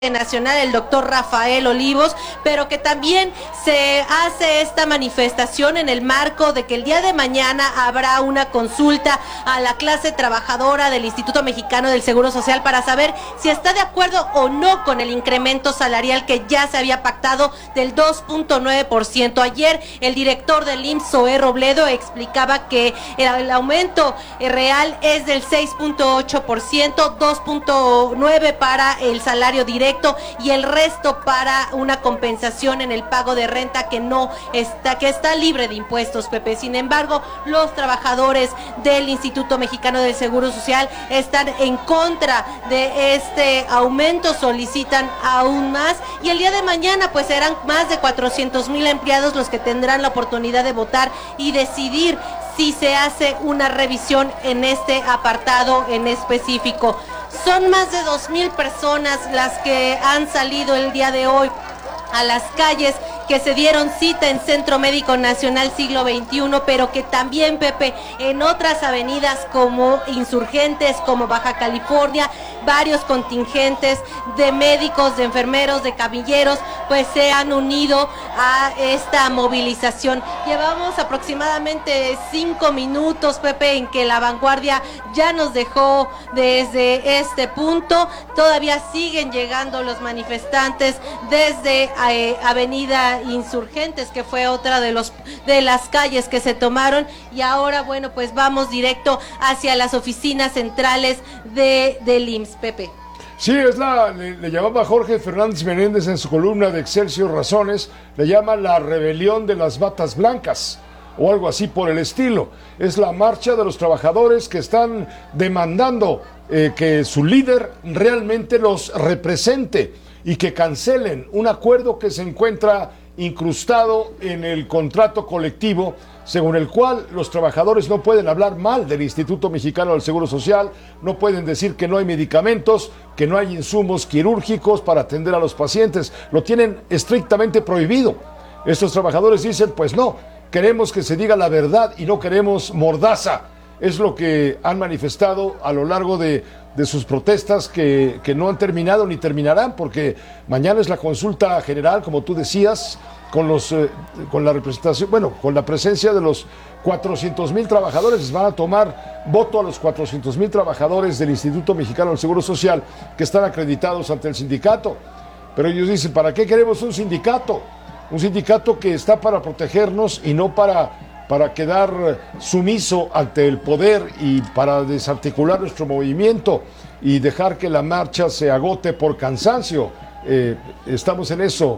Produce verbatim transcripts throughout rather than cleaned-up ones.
nacional, el doctor Rafael Olivos, pero que también se hace esta manifestación en el marco de que el día de mañana habrá una consulta a la clase trabajadora del Instituto Mexicano del Seguro Social para saber si está de acuerdo o no con el incremento salarial que ya se había pactado del dos punto nueve por ciento. Ayer el director del I M S S, Zoé Robledo, explicaba que el aumento real es del seis punto ocho por ciento, dos punto nueve por ciento para el salario directo y el resto para una compensación en el pago de renta que no está, que está libre de impuestos, Pepe. Sin embargo, los trabajadores del Instituto Mexicano del Seguro Social están en contra de este aumento, solicitan aún más, y el día de mañana pues serán más de cuatrocientos mil empleados los que tendrán la oportunidad de votar y decidir si se hace una revisión en este apartado en específico. Son más de dos mil personas las que han salido el día de hoy a las calles, que se dieron cita en Centro Médico Nacional Siglo veintiuno, pero que también, Pepe, en otras avenidas como Insurgentes, como Baja California, varios contingentes de médicos, de enfermeros, de camilleros, pues se han unido a esta movilización. Llevamos aproximadamente cinco minutos, Pepe, en que la vanguardia ya nos dejó desde este punto. Todavía siguen llegando los manifestantes desde eh, Avenida Insurgentes, que fue otra de los de las calles que se tomaron, y ahora, bueno, pues vamos directo hacia las oficinas centrales de del I M S S, Pepe. Sí, es la, le, le llamaba Jorge Fernández Menéndez en su columna de Excelsior Razones, le llama la rebelión de las batas blancas, o algo así por el estilo. Es la marcha de los trabajadores que están demandando eh, que su líder realmente los represente y que cancelen un acuerdo que se encuentra incrustado en el contrato colectivo, según el cual los trabajadores no pueden hablar mal del Instituto Mexicano del Seguro Social, no pueden decir que no hay medicamentos, que no hay insumos quirúrgicos para atender a los pacientes, lo tienen estrictamente prohibido. Estos trabajadores dicen, pues no, queremos que se diga la verdad y no queremos mordaza. Es lo que han manifestado a lo largo de, de sus protestas que, que no han terminado ni terminarán, porque mañana es la consulta general, como tú decías, con los eh, con la representación, bueno, con la presencia de los cuatrocientos mil trabajadores. Les van a tomar voto a los cuatrocientos mil trabajadores del Instituto Mexicano del Seguro Social que están acreditados ante el sindicato. Pero ellos dicen, ¿para qué queremos un sindicato? Un sindicato que está para protegernos y no para... para quedar sumiso ante el poder y para desarticular nuestro movimiento y dejar que la marcha se agote por cansancio. Eh, estamos en eso.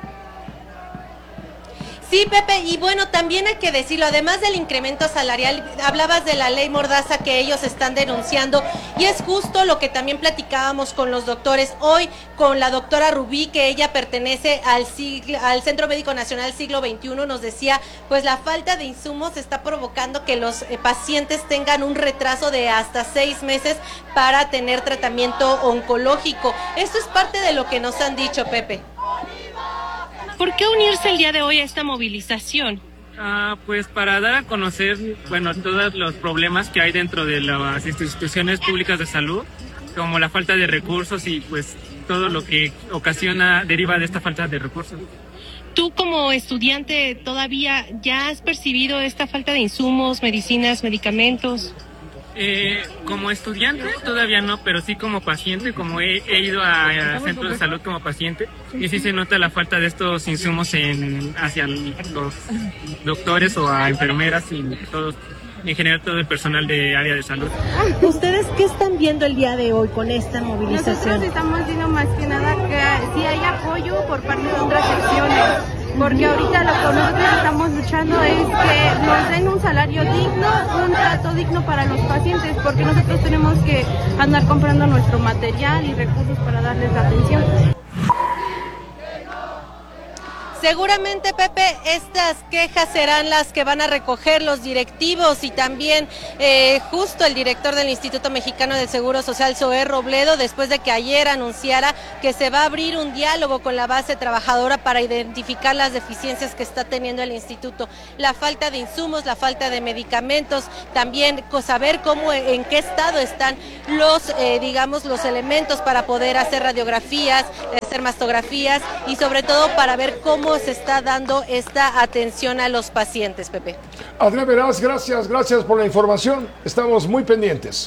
Sí, Pepe, y bueno, también hay que decirlo, además del incremento salarial, hablabas de la ley Mordaza que ellos están denunciando, y es justo lo que también platicábamos con los doctores hoy, con la doctora Rubí, que ella pertenece al, siglo, al Centro Médico Nacional Siglo veintiuno, nos decía, pues la falta de insumos está provocando que los eh, pacientes tengan un retraso de hasta seis meses para tener tratamiento oncológico. Esto es parte de lo que nos han dicho, Pepe. ¿Por qué unirse el día de hoy a esta movilización? Ah, pues para dar a conocer, bueno, todos los problemas que hay dentro de las instituciones públicas de salud, como la falta de recursos y pues todo lo que ocasiona, deriva de esta falta de recursos. Tú como estudiante todavía ya has percibido esta falta de insumos, medicinas, medicamentos. Eh, como estudiante todavía no, pero sí como paciente, como he, he ido a, a centros de salud como paciente, y sí se nota la falta de estos insumos en, hacia los doctores o a enfermeras y todos, en general todo el personal de área de salud. ¿Ustedes qué están viendo el día de hoy con esta movilización? Nosotros estamos viendo más que nada que sí hay apoyo por parte de otras secciones, porque ahorita lo que nosotros estamos luchando es que nos den un salario digno, un trato digno para los pacientes, porque nosotros tenemos que andar comprando nuestro material y recursos para darles la atención. Seguramente, Pepe, estas quejas serán las que van a recoger los directivos y también eh, justo el director del Instituto Mexicano del Seguro Social, Zoé Robledo, después de que ayer anunciara que se va a abrir un diálogo con la base trabajadora para identificar las deficiencias que está teniendo el instituto, la falta de insumos, la falta de medicamentos, también saber cómo, en qué estado están los, eh, digamos, los elementos para poder hacer radiografías, hacer mastografías y sobre todo para ver cómo se está dando esta atención a los pacientes, Pepe. Adrián Meraz, gracias, gracias por la información. Estamos muy pendientes.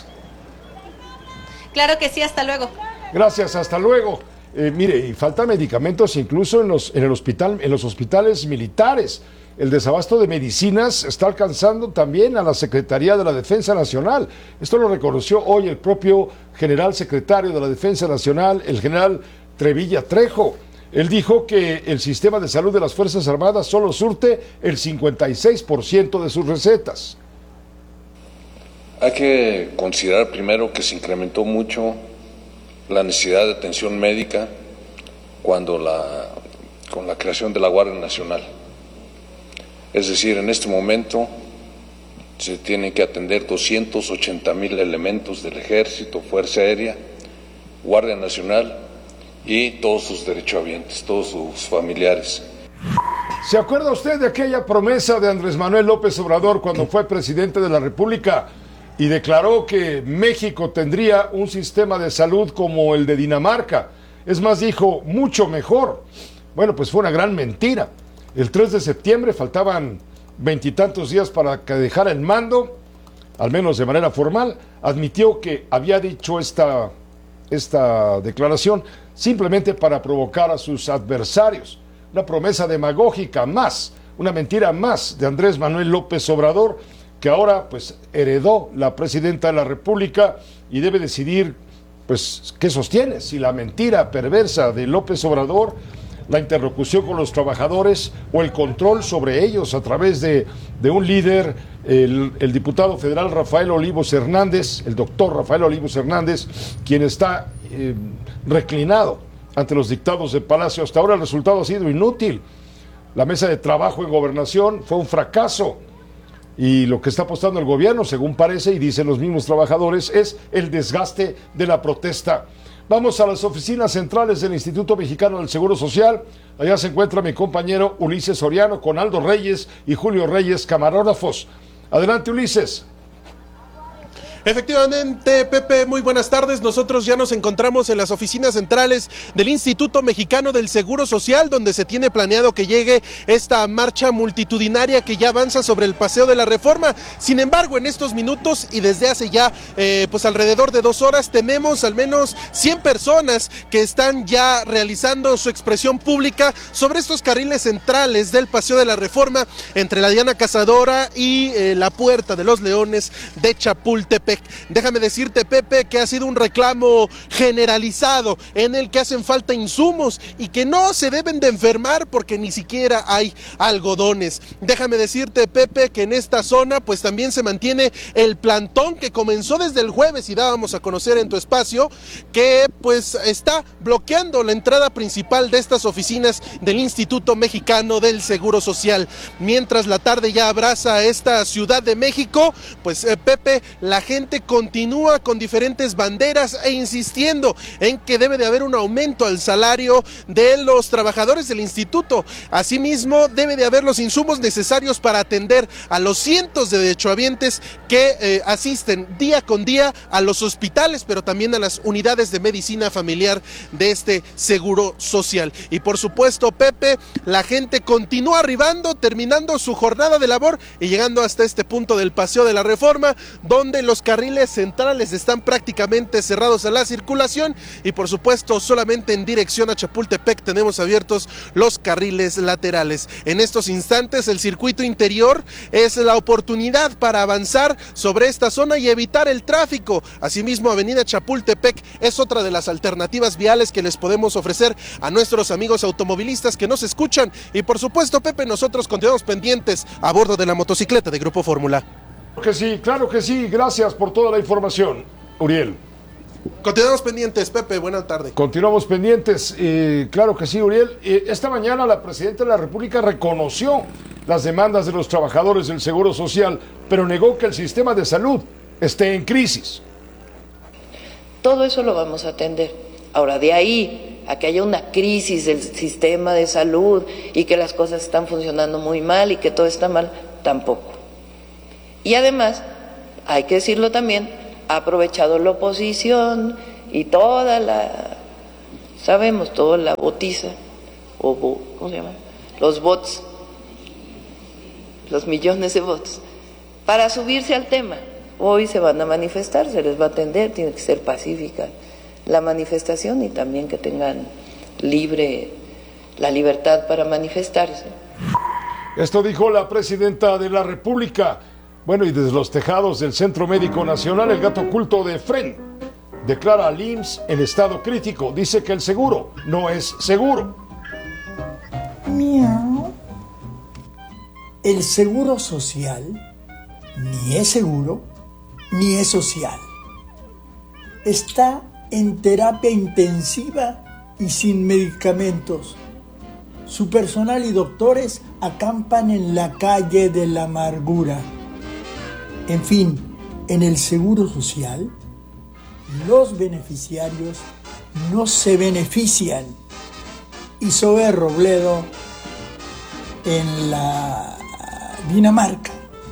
Claro que sí, hasta luego. Gracias, hasta luego. Eh, mire, y faltan medicamentos incluso en los, en el hospital, en los hospitales militares. El desabasto de medicinas está alcanzando también a la Secretaría de la Defensa Nacional. Esto lo reconoció hoy el propio general secretario de la Defensa Nacional, el general Trevilla Trejo. Él dijo que el sistema de salud de las Fuerzas Armadas solo surte el cincuenta y seis por ciento de sus recetas. Hay que considerar primero que se incrementó mucho la necesidad de atención médica cuando la, con la creación de la Guardia Nacional. Es decir, en este momento se tienen que atender doscientos ochenta mil elementos del Ejército, Fuerza Aérea, Guardia Nacional y todos sus derechohabientes, todos sus familiares. ¿Se acuerda usted de aquella promesa de Andrés Manuel López Obrador cuando fue presidente de la República y declaró que México tendría un sistema de salud como el de Dinamarca? Es más, dijo, mucho mejor. Bueno, pues fue una gran mentira. El tres de septiembre faltaban veintitantos días para que dejara el mando, al menos de manera formal, admitió que había dicho esta, esta declaración simplemente para provocar a sus adversarios. Una promesa demagógica más, una mentira más de Andrés Manuel López Obrador, que ahora pues heredó la presidenta de la República y debe decidir pues qué sostiene, si la mentira perversa de López Obrador, la interlocución con los trabajadores o el control sobre ellos a través de, de un líder, el, el diputado federal Rafael Olivos Hernández, el doctor Rafael Olivos Hernández, quien está eh, reclinado ante los dictados de Palacio. Hasta ahora el resultado ha sido inútil. La mesa de trabajo en gobernación fue un fracaso y lo que está apostando el gobierno, según parece y dicen los mismos trabajadores, es el desgaste de la protesta. Vamos a las oficinas centrales del Instituto Mexicano del Seguro Social. Allá se encuentra mi compañero Ulises Soriano con Aldo Reyes y Julio Reyes, camarógrafos. Adelante, Ulises. Efectivamente, Pepe, muy buenas tardes. Nosotros ya nos encontramos en las oficinas centrales del Instituto Mexicano del Seguro Social, donde se tiene planeado que llegue esta marcha multitudinaria que ya avanza sobre el Paseo de la Reforma. Sin embargo, en estos minutos y desde hace ya eh, pues alrededor de dos horas tenemos al menos cien personas que están ya realizando su expresión pública sobre estos carriles centrales del Paseo de la Reforma entre la Diana Cazadora y eh, la Puerta de los Leones de Chapultepec. Déjame decirte, Pepe, que ha sido un reclamo generalizado en el que hacen falta insumos y que no se deben de enfermar porque ni siquiera hay algodones. Déjame decirte, Pepe, que en esta zona pues también se mantiene el plantón que comenzó desde el jueves y dábamos a conocer en tu espacio, que pues está bloqueando la entrada principal de estas oficinas del Instituto Mexicano del Seguro Social. Mientras la tarde ya abraza a esta Ciudad de México, pues eh, Pepe, la gente continúa con diferentes banderas e insistiendo en que debe de haber un aumento al salario de los trabajadores del instituto. Asimismo, debe de haber los insumos necesarios para atender a los cientos de derechohabientes que eh, asisten día con día a los hospitales, pero también a las unidades de medicina familiar de este seguro social. Y por supuesto, Pepe, la gente continúa arribando, terminando su jornada de labor y llegando hasta este punto del Paseo de la Reforma, donde los carriles centrales están prácticamente cerrados a la circulación y por supuesto solamente en dirección a Chapultepec tenemos abiertos los carriles laterales. En estos instantes el circuito interior es la oportunidad para avanzar sobre esta zona y evitar el tráfico. Asimismo, Avenida Chapultepec es otra de las alternativas viales que les podemos ofrecer a nuestros amigos automovilistas que nos escuchan y por supuesto, Pepe, nosotros continuamos pendientes a bordo de la motocicleta de Grupo Fórmula. Que sí, claro que sí, gracias por toda la información, Uriel. Continuamos pendientes, Pepe, buena tarde. Continuamos pendientes, eh, claro que sí, Uriel. Eh, esta mañana la Presidenta de la República reconoció las demandas de los trabajadores del Seguro Social, pero negó que el sistema de salud esté en crisis. Todo eso lo vamos a atender. Ahora, de ahí a que haya una crisis del sistema de salud y que las cosas están funcionando muy mal y que todo está mal, tampoco. Y además, hay que decirlo también, ha aprovechado la oposición y toda la, sabemos, toda la botiza, o bo, ¿cómo se llama? Los bots, los millones de bots, para subirse al tema. Hoy se van a manifestar, se les va a atender, tiene que ser pacífica la manifestación y también que tengan libre la libertad para manifestarse. Esto dijo la Presidenta de la República. Bueno, y desde los tejados del Centro Médico Nacional, el gato oculto de Efren declara al I M S S en estado crítico. Dice que el seguro no es seguro. Miau. El seguro social ni es seguro ni es social. Está en terapia intensiva y sin medicamentos. Su personal y doctores acampan en la calle de la amargura. En fin, en el Seguro Social, los beneficiarios no se benefician. Y Zoe Robledo en la Dinamarca.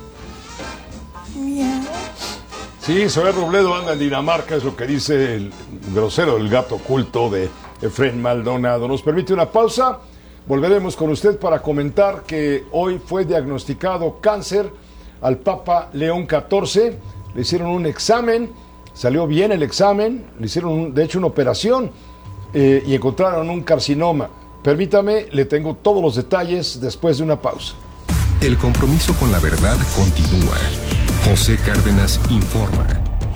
Miau. Sí, Zoe Robledo anda en Dinamarca, es lo que dice el grosero, el gato oculto de Efren Maldonado. Nos permite una pausa, volveremos con usted para comentar que hoy fue diagnosticado cáncer al Papa León catorce, le hicieron un examen, salió bien el examen, le hicieron un, de hecho una operación eh, y encontraron un carcinoma. Permítame, le tengo todos los detalles después de una pausa. El compromiso con la verdad continúa. José Cárdenas informa.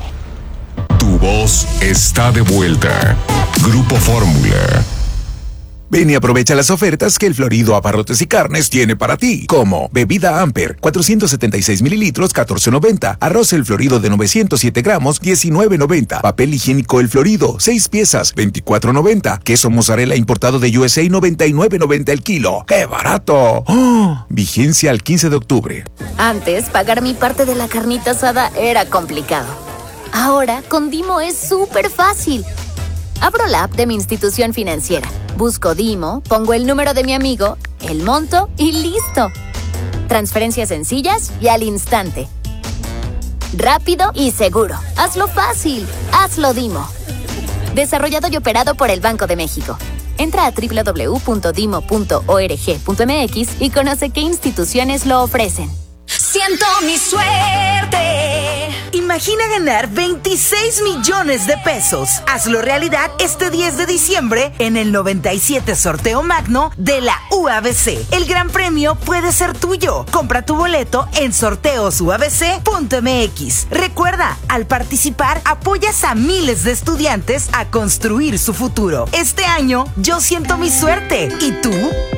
Tu voz está de vuelta. Grupo Fórmula. Ven y aprovecha las ofertas que el Florido Abarrotes y Carnes tiene para ti, como bebida Amper, cuatrocientos setenta y seis mililitros, catorce noventa, arroz El Florido de novecientos siete gramos, diecinueve noventa, papel higiénico El Florido, seis piezas, veinticuatro noventa, queso mozzarella importado de U S A, noventa y nueve noventa el kilo. ¡Qué barato! ¡Oh! Vigencia al quince de octubre. Antes, pagar mi parte de la carnita asada era complicado. Ahora, con Dimo es súper fácil. Abro la app de mi institución financiera, busco Dimo, pongo el número de mi amigo, el monto y listo. Transferencias sencillas y al instante. Rápido y seguro. Hazlo fácil. Hazlo Dimo. Desarrollado y operado por el Banco de México. Entra a doble u doble u doble u punto dimo punto org punto m x y conoce qué instituciones lo ofrecen. Siento mi suerte. Imagina ganar veintiséis millones de pesos. Hazlo realidad este diez de diciembre en el noventa y siete Sorteo Magno de la U A B C. El gran premio puede ser tuyo. Compra tu boleto en sorteos u a b c punto m x. Recuerda, al participar apoyas a miles de estudiantes a construir su futuro. Este año yo siento mi suerte. ¿Y tú?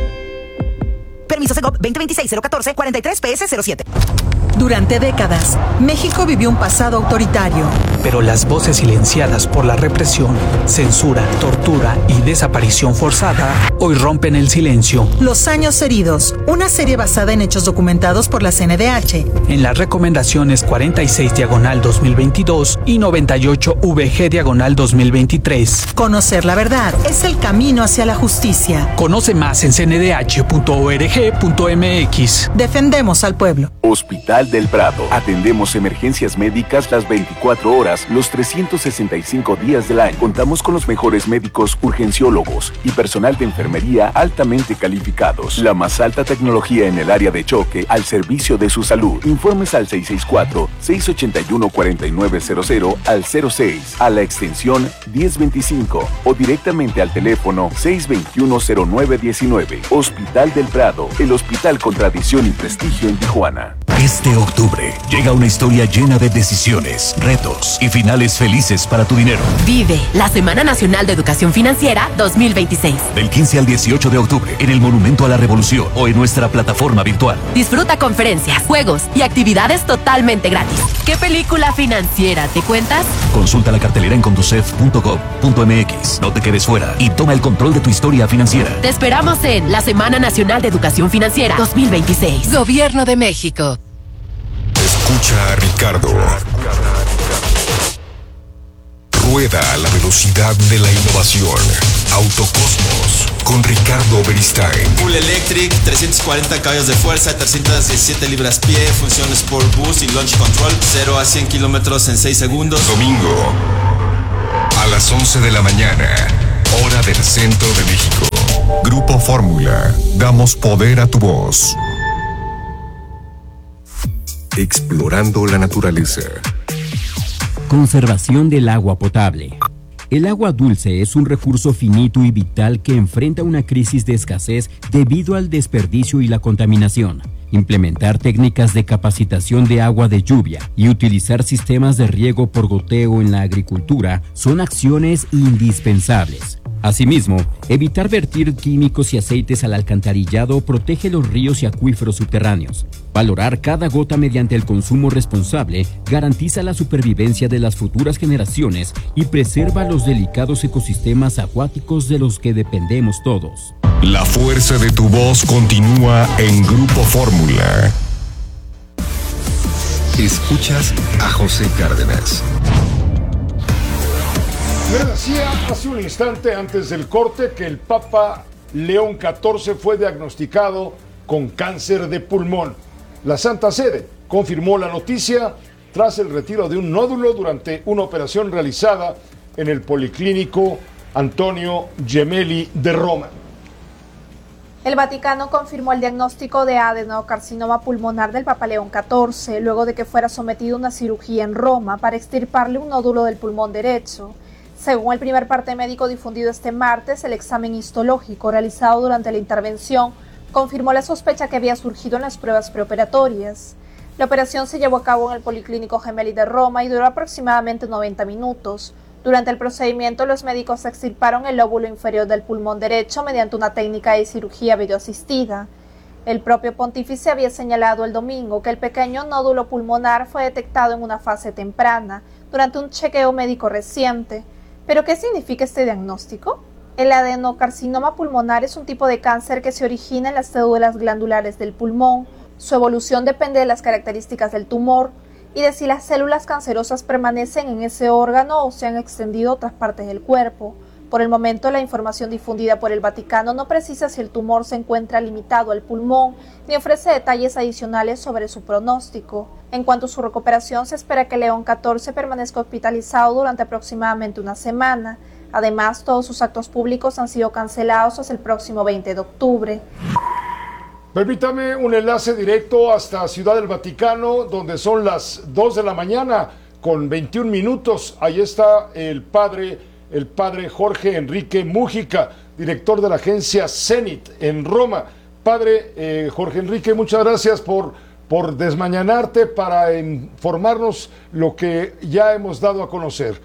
Permiso Segov veinte veintiséis cero catorce cuarenta y tres P S cero siete. Durante décadas, México vivió un pasado autoritario. Pero las voces silenciadas por la represión, censura, tortura y desaparición forzada hoy rompen el silencio. Los años heridos, una serie basada en hechos documentados por la C N D H. En las recomendaciones cuarenta y seis diagonal dos mil veintidós y noventa y ocho V G diagonal dos mil veintitrés. Conocer la verdad es el camino hacia la justicia. Conoce más en c n d h punto org punto m x. Defendemos al pueblo. Hospital del Prado. Atendemos emergencias médicas las veinticuatro horas, los trescientos sesenta y cinco días del año. Contamos con los mejores médicos urgenciólogos y personal de enfermería altamente calificados. La más alta tecnología en el área de choque al servicio de su salud. Informes al seis seis cuatro, seis ocho uno, cuatro nueve cero cero al cero seis, a la extensión diez veinticinco o directamente al teléfono seis veintiuno cero nueve diecinueve. Hospital del Prado, el hospital con tradición y prestigio en Tijuana. Este octubre llega una historia llena de decisiones, retos y finales felices para tu dinero. Vive la Semana Nacional de Educación Financiera dos mil veintiséis. Del quince al dieciocho de octubre en el Monumento a la Revolución o en nuestra plataforma virtual. Disfruta conferencias, juegos y actividades totalmente gratis. ¿Qué película financiera te cuentas? Consulta la cartelera en conducef punto gov punto mx. No te quedes fuera y toma el control de tu historia financiera. Te esperamos en la Semana Nacional de Educación Financiera dos mil veintiséis. Gobierno de México. Escucha a Ricardo. Rueda a la velocidad de la innovación. Autocosmos con Ricardo Beristain. Full Electric, trescientos cuarenta caballos de fuerza, trescientas diecisiete libras pie, función Sport Boost y Launch Control, cero a cien kilómetros en seis segundos. Domingo a las once de la mañana, hora del centro de México. Grupo Fórmula, damos poder a tu voz. Explorando la naturaleza. Conservación del agua potable. El agua dulce es un recurso finito y vital que enfrenta una crisis de escasez debido al desperdicio y la contaminación. Implementar técnicas de capacitación de agua de lluvia y utilizar sistemas de riego por goteo en la agricultura son acciones indispensables. Asimismo, evitar vertir químicos y aceites al alcantarillado protege los ríos y acuíferos subterráneos. Valorar cada gota mediante el consumo responsable garantiza la supervivencia de las futuras generaciones y preserva los delicados ecosistemas acuáticos de los que dependemos todos. La fuerza de tu voz continúa en Grupo Fórmula. Escuchas a José Cárdenas. Me decía hace un instante antes del corte que el Papa León catorce fue diagnosticado con cáncer de pulmón. La Santa Sede confirmó la noticia tras el retiro de un nódulo durante una operación realizada en el Policlínico Antonio Gemelli de Roma. El Vaticano confirmó el diagnóstico de adenocarcinoma pulmonar del Papa León catorce, luego de que fuera sometido a una cirugía en Roma para extirparle un nódulo del pulmón derecho. Según el primer parte médico difundido este martes, el examen histológico realizado durante la intervención confirmó la sospecha que había surgido en las pruebas preoperatorias. La operación se llevó a cabo en el Policlínico Gemelli de Roma y duró aproximadamente noventa minutos. Durante el procedimiento, los médicos extirparon el lóbulo inferior del pulmón derecho mediante una técnica de cirugía videoasistida. El propio pontífice había señalado el domingo que el pequeño nódulo pulmonar fue detectado en una fase temprana, durante un chequeo médico reciente. ¿Pero qué significa este diagnóstico? El adenocarcinoma pulmonar es un tipo de cáncer que se origina en las células glandulares del pulmón. Su evolución depende de las características del tumor y de si las células cancerosas permanecen en ese órgano o se han extendido a otras partes del cuerpo. Por el momento, la información difundida por el Vaticano no precisa si el tumor se encuentra limitado al pulmón, ni ofrece detalles adicionales sobre su pronóstico. En cuanto a su recuperación, se espera que León catorce permanezca hospitalizado durante aproximadamente una semana. Además, todos sus actos públicos han sido cancelados hasta el próximo veinte de octubre. Permítame un enlace directo hasta Ciudad del Vaticano, donde son las dos de la mañana con veintiún minutos. Ahí está el padre, el padre Jorge Enrique Mújica, director de la agencia Zenit en Roma. Padre eh, Jorge Enrique, muchas gracias por, por desmañanarte para informarnos lo que ya hemos dado a conocer.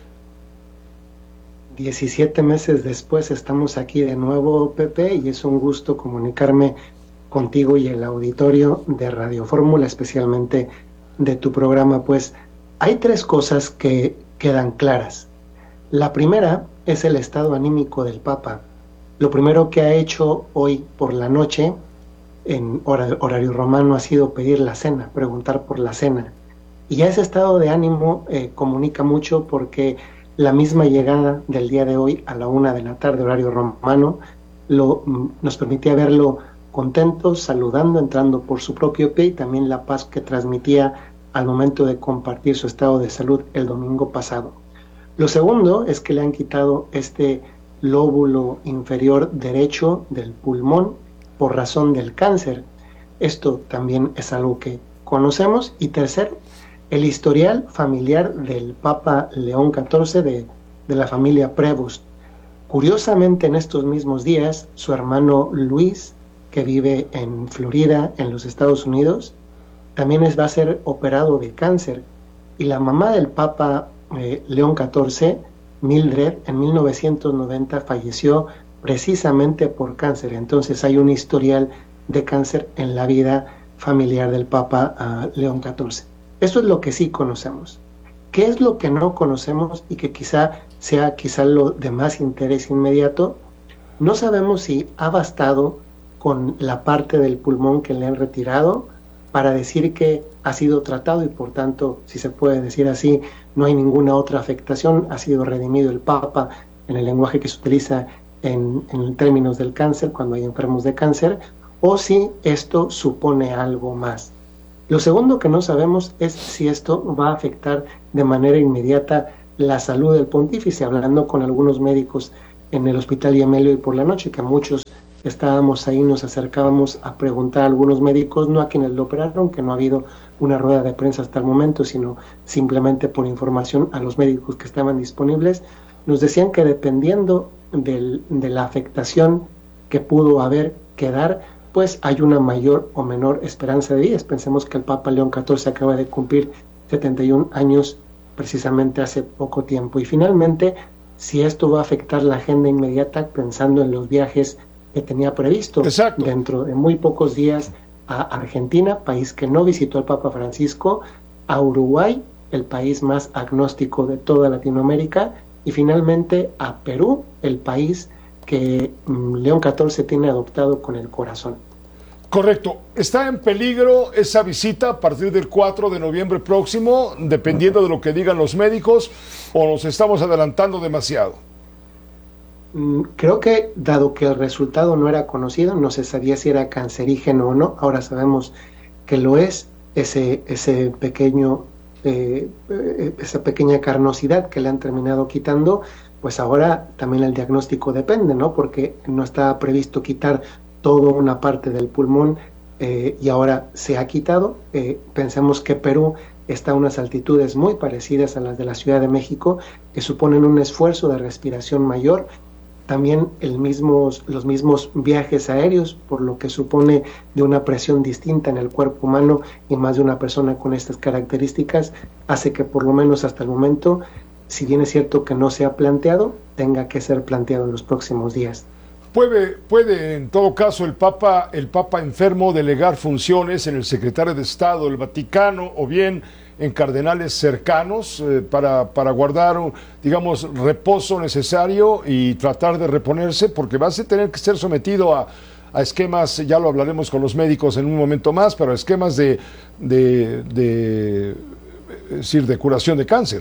diecisiete meses después estamos aquí de nuevo, Pepe, y es un gusto comunicarme contigo y el auditorio de Radio Fórmula, especialmente de tu programa. Pues hay tres cosas que quedan claras. La primera es el estado anímico del Papa. Lo primero que ha hecho hoy por la noche, en horario romano, ha sido pedir la cena, preguntar por la cena. Y ese estado de ánimo eh, comunica mucho, porque la misma llegada del día de hoy a la una de la tarde, horario romano, lo, nos permitía verlo contento, saludando, entrando por su propio pie, y también la paz que transmitía al momento de compartir su estado de salud el domingo pasado. Lo segundo es que le han quitado este lóbulo inferior derecho del pulmón por razón del cáncer. Esto también es algo que conocemos. Y tercero, el historial familiar del Papa León catorce, de, de la familia Prevost. Curiosamente, en estos mismos días, su hermano Luis, que vive en Florida, en los Estados Unidos, también es, va a ser operado de cáncer. Y la mamá del Papa eh, León catorce, Mildred, en mil novecientos noventa falleció precisamente por cáncer. Entonces hay un historial de cáncer en la vida familiar del Papa uh, León catorce. Eso es lo que sí conocemos. ¿Qué es lo que no conocemos y que quizá sea quizá lo de más interés inmediato? No sabemos si ha bastado con la parte del pulmón que le han retirado para decir que ha sido tratado y por tanto, si se puede decir así, no hay ninguna otra afectación, ha sido redimido el Papa en el lenguaje que se utiliza en, en términos del cáncer, cuando hay enfermos de cáncer, o si esto supone algo más. Lo segundo que no sabemos es si esto va a afectar de manera inmediata la salud del pontífice, hablando con algunos médicos en el Hospital Gemelli hoy por la noche, que muchos estábamos ahí, nos acercábamos a preguntar a algunos médicos, no a quienes lo operaron, que no ha habido una rueda de prensa hasta el momento, sino simplemente por información a los médicos que estaban disponibles, nos decían que dependiendo del, de la afectación que pudo haber que dar, pues hay una mayor o menor esperanza de vida. Pensemos que el Papa León catorce acaba de cumplir setenta y un años precisamente hace poco tiempo. Y finalmente, si esto va a afectar la agenda inmediata, pensando en los viajes que tenía previsto. Exacto. Dentro de muy pocos días a Argentina, país que no visitó el Papa Francisco, a Uruguay, el país más agnóstico de toda Latinoamérica, y finalmente a Perú, el país que um, León catorce tiene adoptado con el corazón. Correcto. ¿Está en peligro esa visita a partir del cuatro de noviembre próximo, dependiendo de lo que digan los médicos, o nos estamos adelantando demasiado? Creo que, dado que el resultado no era conocido, no se sabía si era cancerígeno o no, ahora sabemos que lo es, ese, ese pequeño, eh, esa pequeña carnosidad que le han terminado quitando, pues ahora también el diagnóstico depende, ¿no? Porque no estaba previsto quitar toda una parte del pulmón eh, y ahora se ha quitado. Eh, pensemos que Perú está a unas altitudes muy parecidas a las de la Ciudad de México, que suponen un esfuerzo de respiración mayor. También el mismos, los mismos viajes aéreos, por lo que supone de una presión distinta en el cuerpo humano y más de una persona con estas características, hace que por lo menos hasta el momento, si bien es cierto que no se ha planteado, tenga que ser planteado en los próximos días. ¿Puede, puede en todo caso el Papa, el Papa enfermo delegar funciones en el secretario de Estado del Vaticano o bien en cardenales cercanos eh, para, para guardar, digamos, reposo necesario y tratar de reponerse? Porque vas a tener que ser sometido a, a esquemas, ya lo hablaremos con los médicos en un momento más, pero a esquemas de, de, de, es decir, de curación de cáncer.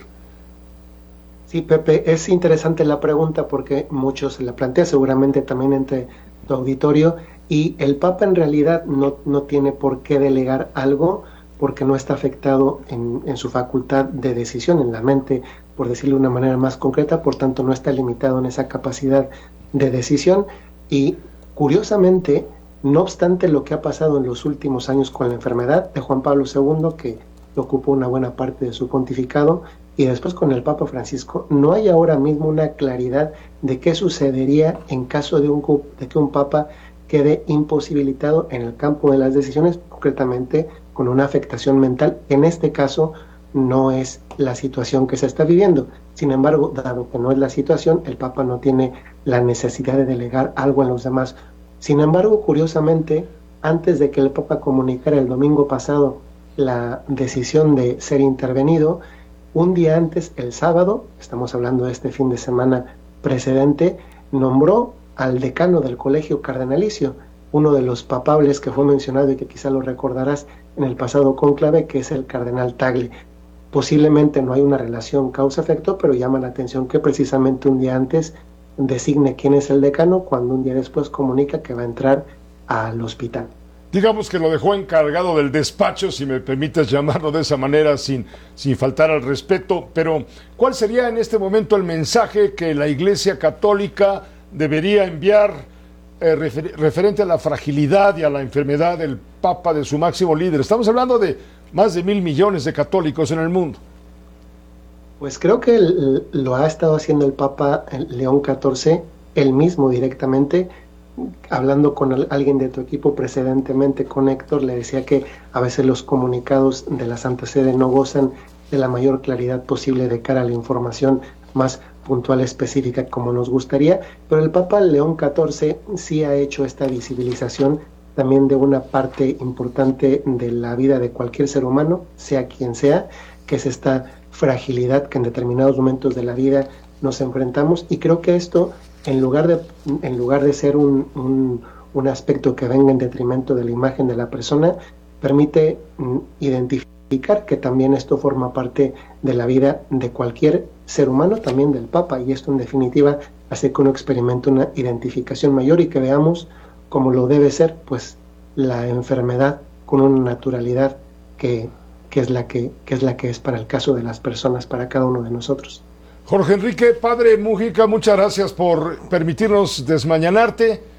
Sí, Pepe, es interesante la pregunta porque muchos se la plantean, seguramente también entre tu auditorio, y el Papa en realidad no, no tiene por qué delegar algo porque no está afectado en, en su facultad de decisión, en la mente, por decirlo de una manera más concreta, por tanto no está limitado en esa capacidad de decisión. Y curiosamente, no obstante lo que ha pasado en los últimos años con la enfermedad de Juan Pablo segundo, que ocupó una buena parte de su pontificado, y después con el Papa Francisco, no hay ahora mismo una claridad de qué sucedería en caso de, un, de que un Papa quede imposibilitado en el campo de las decisiones, concretamente con una afectación mental. En este caso no es la situación que se está viviendo. Sin embargo, dado que no es la situación, el Papa no tiene la necesidad de delegar algo en los demás. Sin embargo, curiosamente, antes de que el Papa comunicara el domingo pasado la decisión de ser intervenido, un día antes, el sábado, estamos hablando de este fin de semana precedente, nombró al decano del colegio cardenalicio, uno de los papables que fue mencionado y que quizá lo recordarás en el pasado cónclave, que es el cardenal Tagle. Posiblemente no hay una relación causa-efecto, pero llama la atención que precisamente un día antes designe quién es el decano, cuando un día después comunica que va a entrar al hospital. Digamos que lo dejó encargado del despacho, si me permites llamarlo de esa manera, sin, sin faltar al respeto, pero ¿cuál sería en este momento el mensaje que la Iglesia Católica debería enviar eh, refer, referente a la fragilidad y a la enfermedad del Papa, de su máximo líder? Estamos hablando de más de mil millones de católicos en el mundo. Pues creo que el, lo ha estado haciendo el Papa León catorce, él mismo directamente, hablando con al, alguien de tu equipo precedentemente, con Héctor, le decía que a veces los comunicados de la Santa Sede no gozan de la mayor claridad posible de cara a la información más puntual, específica, como nos gustaría, pero el Papa León catorce sí ha hecho esta visibilización también de una parte importante de la vida de cualquier ser humano, sea quien sea, que es esta fragilidad que en determinados momentos de la vida nos enfrentamos, y creo que esto, en lugar de, en lugar de ser un, un, un aspecto que venga en detrimento de la imagen de la persona, permite mm, identificar que también esto forma parte de la vida de cualquier ser humano, también del Papa, y esto en definitiva hace que uno experimente una identificación mayor y que veamos como lo debe ser, pues la enfermedad con una naturalidad que, que, es la que, que es la que es para el caso de las personas, para cada uno de nosotros. Jorge Enrique, Padre Mújica, muchas gracias por permitirnos desmañanarte.